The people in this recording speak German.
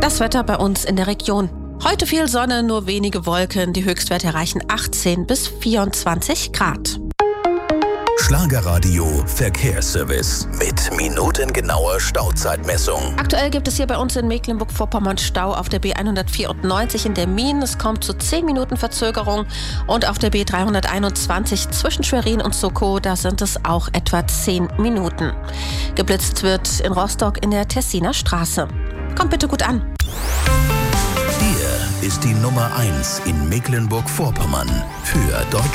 Das Wetter bei uns in der Region. Heute viel Sonne, nur wenige Wolken. Die Höchstwerte erreichen 18 bis 24 Grad. Schlagerradio Verkehrsservice mit minutengenauer Stauzeitmessung. Aktuell gibt es hier bei uns in Mecklenburg-Vorpommern Stau auf der B194 in der Min. Es kommt zu 10 Minuten Verzögerung. Und auf der B321 zwischen Schwerin und Sokow, da sind es auch etwa 10 Minuten. Geblitzt wird in Rostock in der Tessiner Straße. Kommt bitte gut an. Hier ist die Nummer 1 in Mecklenburg-Vorpommern für Deutsch.